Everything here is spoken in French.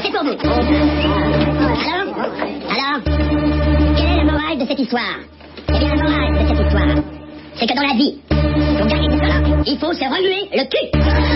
c'est pour vous. Alors, quelle est la morale de cette histoire? Eh bien, la morale de cette histoire, c'est que dans la vie, pour gagner du talent, il faut se remuer le cul.